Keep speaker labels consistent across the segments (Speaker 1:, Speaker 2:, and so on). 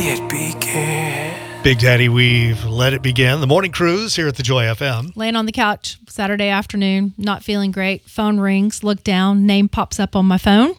Speaker 1: it begin.
Speaker 2: Big Daddy Weave, Let It Begin. The morning cruise here at the Joy FM.
Speaker 3: Laying on the couch Saturday afternoon, not feeling great. Phone rings, look down, name pops up on my phone.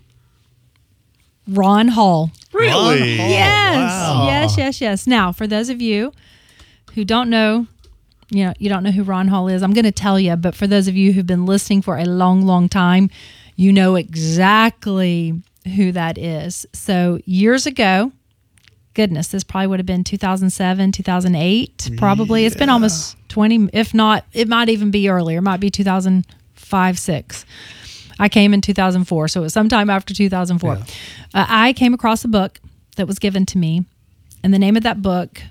Speaker 3: Ron Hall.
Speaker 2: Really?
Speaker 3: Yes.
Speaker 2: Wow.
Speaker 3: Yes. Now, for those of you who don't know, you don't know who Ron Hall is, I'm going to tell you, but for those of you who've been listening for a long, long time, you know exactly who that is. So years ago, goodness, this probably would have been 2007, 2008, probably. Yeah. It's been almost 20, if not, it might even be earlier. It might be 2005, 6. I came in 2004, so it was sometime after 2004. Yeah. I came across a book that was given to me, and the name of that book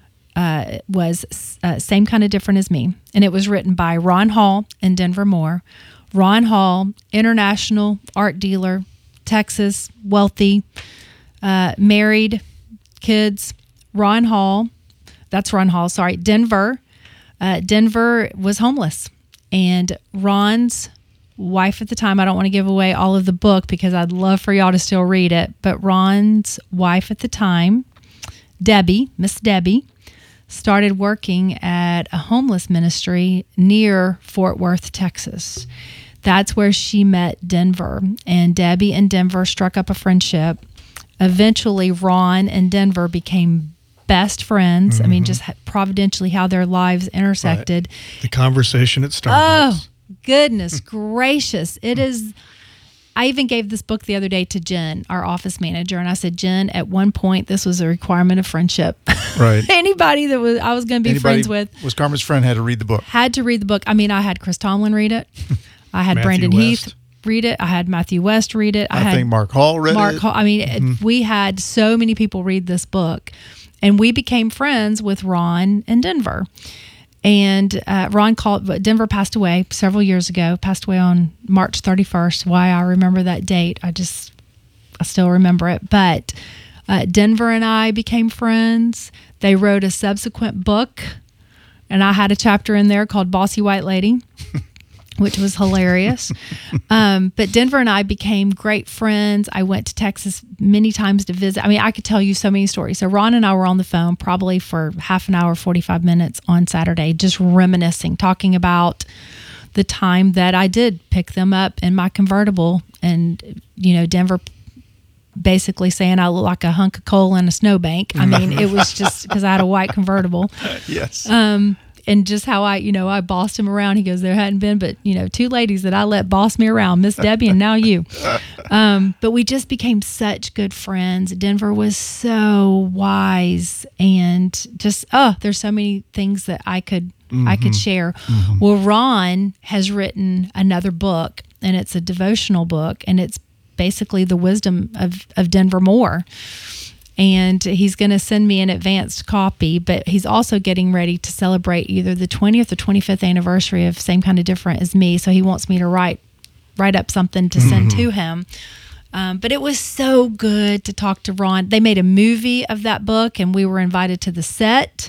Speaker 3: was Same Kind of Different as Me, and it was written by Ron Hall and Denver Moore. Ron Hall, international art dealer, Texas, wealthy, married, kids. Ron Hall, Denver. Denver was homeless, and Ron's wife at the time, I don't want to give away all of the book because I'd love for y'all to still read it, but Ron's wife at the time, Miss Debbie, started working at a homeless ministry near Fort Worth, Texas. That's where she met Denver, and Debbie and Denver struck up a friendship. Eventually, Ron and Denver became best friends. Mm-hmm. I mean, just providentially how their lives intersected.
Speaker 2: Right. The conversation at Starbucks.
Speaker 3: Oh, goodness gracious. It is. I even gave this book the other day to Jen, our office manager, and I said, Jen, at one point, this was a requirement of friendship.
Speaker 2: Right.
Speaker 3: Anybody that I was going to be friends with.
Speaker 4: Was Carmen's friend had to read the book.
Speaker 3: Had to read the book. I mean, I had Chris Tomlin read it. I had Brandon Heath read it. I had Matthew West read it.
Speaker 4: I think Mark Hall read it.
Speaker 3: I mean, we had so many people read this book, and we became friends with Ron and Denver. And Denver passed away several years ago, passed away on March 31st. Why I remember that date, I still remember it. But Denver and I became friends. They wrote a subsequent book, and I had a chapter in there called Bossy White Lady, which was hilarious. But Denver and I became great friends. I went to Texas many times to visit. I mean, I could tell you so many stories. So Ron and I were on the phone probably for half an hour, 45 minutes on Saturday, just reminiscing, talking about the time that I did pick them up in my convertible. And, Denver basically saying I look like a hunk of coal in a snowbank. I mean, it was just because I had a white convertible.
Speaker 4: Yes.
Speaker 3: And just how I bossed him around. He goes, there hadn't been but, two ladies that I let boss me around, Miss Debbie and now you. But we just became such good friends. Denver was so wise, and just, there's so many things that I could share. Mm-hmm. Well, Ron has written another book, and it's a devotional book, and it's basically the wisdom of Denver Moore. And he's going to send me an advanced copy, but he's also getting ready to celebrate either the 20th or 25th anniversary of Same Kind of Different as Me. So he wants me to write up something to send to him. But it was so good to talk to Ron. They made a movie of that book, and we were invited to the set.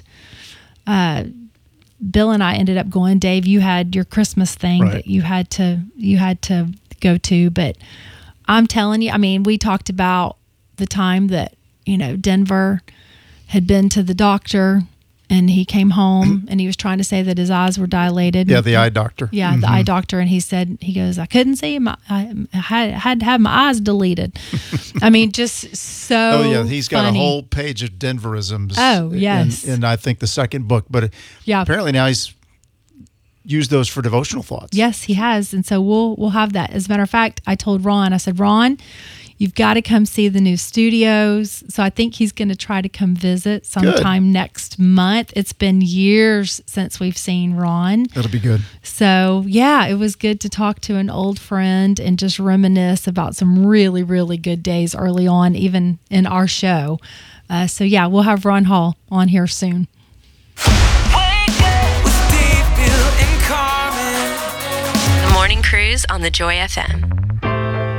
Speaker 3: Bill and I ended up going. Dave, you had your Christmas thing that you had to go to. But I'm telling you, I mean, we talked about the time that Denver had been to the doctor, and he came home and he was trying to say that his eyes were dilated.
Speaker 4: Yeah, the eye doctor.
Speaker 3: Yeah, the eye doctor. And he goes, I couldn't see him. I had to have my eyes deleted. I mean, just so
Speaker 4: Oh, yeah, he's got
Speaker 3: funny.
Speaker 4: a whole page of Denverisms.
Speaker 3: Oh, yes.
Speaker 4: In I think the second book. But apparently now he's used those for devotional thoughts.
Speaker 3: Yes, he has. And so we'll have that. As a matter of fact, I told Ron, I said, Ron, you've got to come see the new studios. So I think he's going to try to come visit sometime next month. It's been years since we've seen Ron.
Speaker 4: That'll be good.
Speaker 3: So, yeah, it was good to talk to an old friend and just reminisce about some really, really good days early on, even in our show. So, yeah, we'll have Ron Hall on here soon.
Speaker 1: With Dave, Bill, and Carmen.
Speaker 5: The Morning Cruise on the Joy FM.